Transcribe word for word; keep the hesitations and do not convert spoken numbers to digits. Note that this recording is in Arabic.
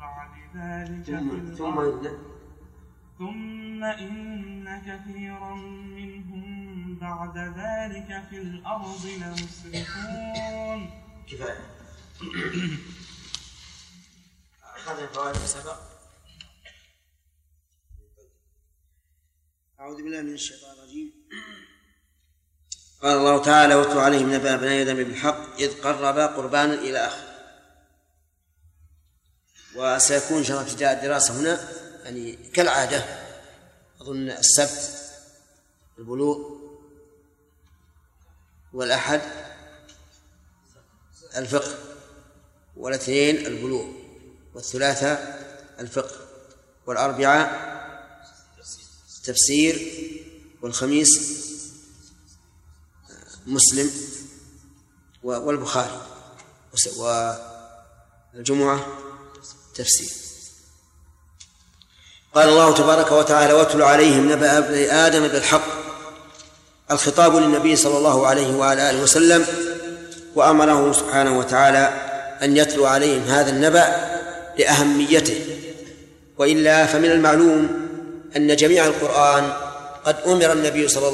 بعد ذلك ثم, في الأرض ثم, إن ثم إن كثيرا منهم بعد ذلك في الأرض لمسرفون. كفاية. أخذنا فوائد سبق. أعوذ بالله من الشيطان الرجيم. قال الله تعالى: واتل عليهم نبأ ابني آدم بالحق إذ قربا قربانا إلى آخره. وسيكون إن شاء الله ابتداء الدراسة هنا يعني كالعادة، أظن السبت البلوغ، والأحد الفقه، والاثنين البلوغ، والثلاثاء الفقه، والأربعاء تفسير، والخميس مسلم والبخاري، والجمعة تفسير. قال الله تبارك وتعالى: واتل عليهم نبأ ابني آدم بالحق. الخطاب للنبي صلى الله عليه وعلى آله وسلم، وأمره سبحانه وتعالى أن يتلو عليهم هذا النبأ لأهميته، وإلا فمن المعلوم أن جميع القرآن قد أمر النبي صلى الله